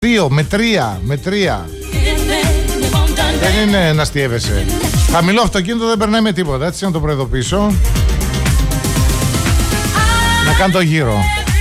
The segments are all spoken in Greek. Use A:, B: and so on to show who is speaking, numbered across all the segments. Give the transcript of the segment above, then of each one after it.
A: με τρία. Δεν είναι να αστιεύεσαι. Χαμηλό αυτοκίνητο δεν περνάει με τίποτα. Έτσι να το προειδοποιήσω. Να κάνω το γύρο.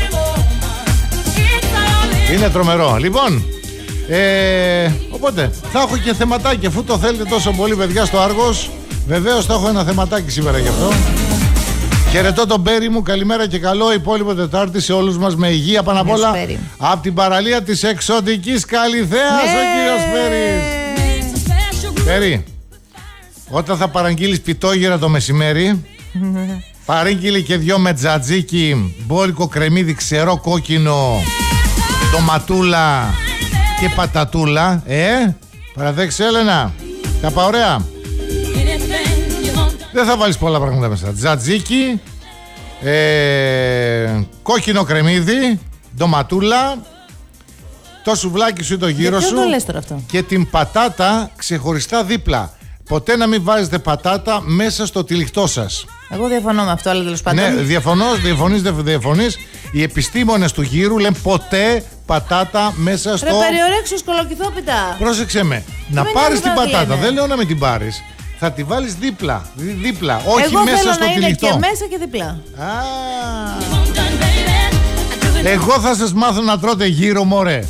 A: Είναι τρομερό. Λοιπόν, οπότε θα έχω και θεματάκι. Αφού το θέλετε τόσο πολύ, παιδιά, στο Άργος, βεβαίως θα έχω ένα θεματάκι σήμερα γι' αυτό. Χαιρετώ τον Πέρι μου, καλημέρα και καλό υπόλοιπο Τετάρτη σε όλους μας, με υγεία πάνω απ' όλα. Από την παραλία της εξωτικής Καλιθέας, ο κύριος Πέρις. Πέρι, όταν θα παραγγείλεις πιτόγυρα το μεσημέρι, παρήγγειλε και δυο με τζατζίκι, μπόρικο κρεμμύδι, ξερό κόκκινο, ντοματούλα και πατατούλα. Παραδέξε, Έλενα, τα πάω ωραία. Δεν θα βάλεις πολλά πράγματα μέσα. Τζατζίκι, κόκκινο κρεμμύδι, ντοματούλα, το σουβλάκι σου ή το γύρο σου,
B: το λες τώρα αυτό? Και
A: την πατάτα ξεχωριστά δίπλα. Ποτέ να μην βάζετε πατάτα μέσα στο τυλιχτό σας.
B: Εγώ διαφωνώ με αυτό, αλλά τέλος πάντων.
A: Ναι, διαφωνείς. Οι επιστήμονες του γύρου λένε ποτέ πατάτα μέσα στο...
B: Ρε περιορέξου σκολοκυθόπιτα.
A: Πρόσεξε με, να πάρεις την πατάτα, δεν λέω να μην την πάρεις. Θα τη βάλεις δίπλα, όχι
B: εγώ
A: μέσα στο τυλιχτό.
B: Εγώ θέλω να είναι και μέσα και δίπλα.
A: Εγώ θα σας μάθω να τρώτε γύρο, μωρέ.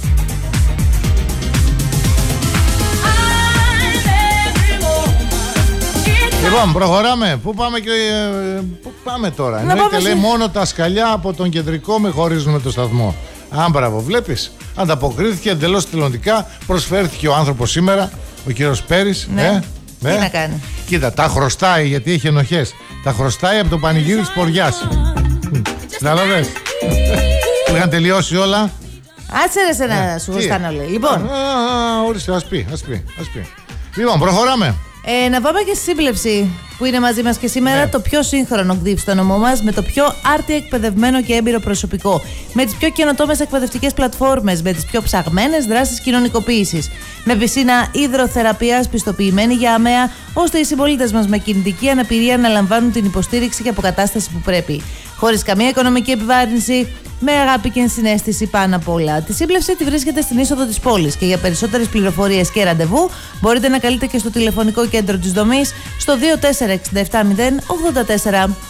A: Λοιπόν, προχωράμε. Πού πάμε τώρα? Εννοείται, λέει, μόνο τα σκαλιά από τον κεντρικό με χωρίζουν με το σταθμό. Μπράβο, βλέπεις. Ανταποκρίθηκε εντελώς θελοντικά. Προσφέρθηκε ο άνθρωπος σήμερα, ο κύριος Πέρις.
B: Ναι. Τι να κάνει?
A: Κοίτα, τα χρωστάει, γιατί έχει ενοχές. Τα χρωστάει από το πανηγύρι της Ποριάς. Καταλαβες. Που είχαν τελειώσει όλα.
B: Άτσε ρε να σου χρωστάνε όλοι. Λοιπόν.
A: Ορίστε, ας πει. Λοιπόν, προχωράμε.
B: Να πάμε και στη σύμπλευση που είναι μαζί μας και σήμερα, το πιο σύγχρονο ΚΔΙΦ στο νομό μας, με το πιο άρτια εκπαιδευμένο και έμπειρο προσωπικό, με τις πιο καινοτόμες εκπαιδευτικές πλατφόρμες, με τις πιο ψαγμένες δράσεις κοινωνικοποίησης, με πισίνα υδροθεραπείας πιστοποιημένη για ΑΜΕΑ, ώστε οι συμπολίτες μας με κινητική αναπηρία να λαμβάνουν την υποστήριξη και αποκατάσταση που πρέπει, χωρίς καμία οικονομική επιβάρυνση, με αγάπη και ενσυναίσθηση πάνω απ' όλα. Τη σύμπλευση τη βρίσκεται στην είσοδο της πόλης και για περισσότερες πληροφορίες και ραντεβού μπορείτε να καλείτε και στο τηλεφωνικό κέντρο της δομής στο 2467 084 555.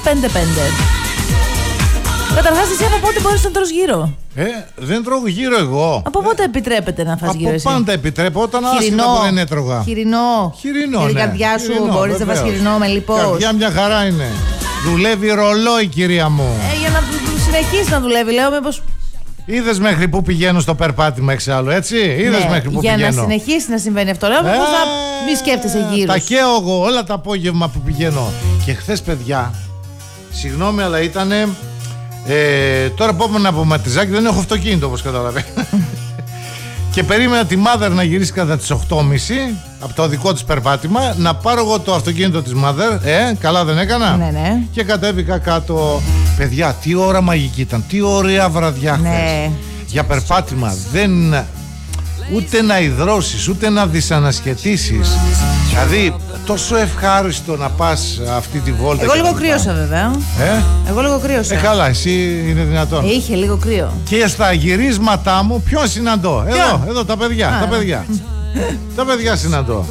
B: Καταρχάς, εσύ από πότε μπορείς να τρως γύρο?
A: Δεν τρώγω γύρο εγώ.
B: Από πότε επιτρέπεται να φας γύρο εσύ?
A: Από πάντα επιτρέπω, όταν άσχετα που δεν έτρωγα.
B: Χοιρινό.
A: Χοιρινό,
B: την
A: ναι.
B: καρδιά σου μπορείς να φας χοιρινό με λίπος?
A: Η καρδιά μια χαρά είναι. Δουλεύει ρολόι, κυρία μου.
B: Για να συνεχίσει να δουλεύει, λέω, μήπως.
A: Είδες μέχρι που πηγαίνω στο περπάτημα εξάλλου, έτσι? Είδες μέχρι που πηγαίνω?
B: Για να συνεχίσει να συμβαίνει αυτό, λέω, μήπως θα μη σκέφτεσαι γύρω.
A: Τα καίω εγώ όλα τα απόγευμα που πηγαίνω. Και χθες, παιδιά, συγγνώμη, αλλά ήτανε. Τώρα που έπαιρνα από Ματιζάκι, δεν έχω αυτοκίνητο, όπως καταλαβαίνετε. Και περίμενα τη Mother να γυρίσει κατά τις 8.30 από το δικό της περπάτημα, να πάρω εγώ το αυτοκίνητο της Mother. Καλά δεν έκανα?
B: Ναι.
A: Και κατέβηκα κάτω. Παιδιά, τι ώρα μαγική ήταν, τι ωραία βραδιά χθες. Για περπάτημα. Ούτε να υδρώσεις, ούτε να δυσανασχετήσεις. Δηλαδή, τόσο ευχάριστο να πας αυτή τη βόλτα.
B: Εγώ λίγο κρύωσα, βέβαια. Εγώ λίγο κρύωσα.
A: Καλά, εσύ είναι δυνατόν?
B: Είχε λίγο κρύο.
A: Και στα γυρίσματά μου, ποιον συναντώ? Εδώ τα παιδιά. Τα παιδιά συναντώ.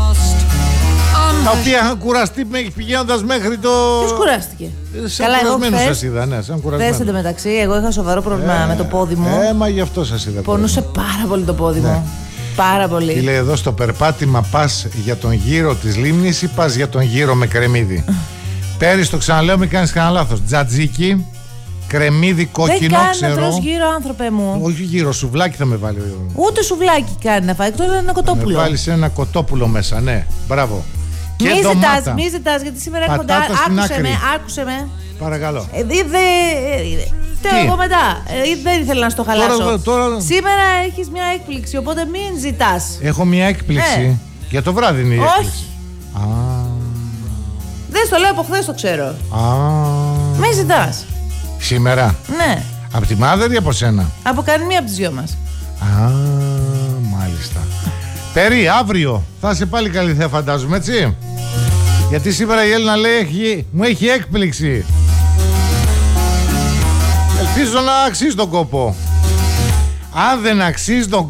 A: Τα οποία είχαν κουραστεί πηγαίνοντας μέχρι το...
B: Ποιος κουράστηκε?
A: Σαν κουρασμένους σας είδα, ναι, σαν κουρασμένους.
B: Χθες εντωμεταξύ, εγώ είχα σοβαρό πρόβλημα με το πόδι μου.
A: Μα γι' αυτό σας είδα.
B: Πονούσε πάρα πολύ το πόδι μου. Πάρα πολύ.
A: Τι λέει εδώ στο περπάτημα, πας για τον γύρο της λίμνης ή πας για τον γύρο με κρεμμύδι? Πέρυσι, το ξαναλέω, μην κάνεις κανένα λάθος. Τζατζίκι, κρεμμύδι κόκκινο,
B: δεν
A: ξέρω.
B: κάνει να τρως γύρο, άνθρωπε μου.
A: Όχι γύρο, σουβλάκι θα με βάλει.
B: Ούτε σουβλάκι κάνει να φάει, εκτός ένα κοτόπουλο.
A: Θα με βάλεις ένα κοτόπουλο μέσα, ναι. Μπράβο.
B: Μη ζητάς, γιατί σήμερα έρχονται. Άκουσε με.
A: Παρακαλώ.
B: Εγώ μετά. Δεν ήθελα να στο χαλάσω. Σήμερα έχεις μια έκπληξη, οπότε μην ζητάς.
A: Έχω μια έκπληξη. Για το βράδυ είναι η έκπληξη.
B: Όχι. Δεν στο λέω από χθες, το ξέρω. Μην ζητάς.
A: Σήμερα?
B: Ναι.
A: Από τη Mother ή από σένα?
B: Από κανένα από τις δυο μας.
A: Μάλιστα. Περί, αύριο θα είσαι πάλι Καλιθέα, φαντάζομαι, έτσι? Γιατί σήμερα η Έλληνα λέει μου έχει έκπληξη. Ελπίζω να αξίζει τον κόπο. Αν δεν αξίζει τον